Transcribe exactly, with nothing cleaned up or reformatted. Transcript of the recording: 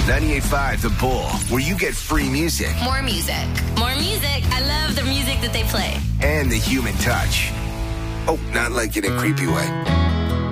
ninety-eight point five The Bull, where you get free music. More music. More music. I love the music that they play. And the human touch. Oh, not like in a creepy way.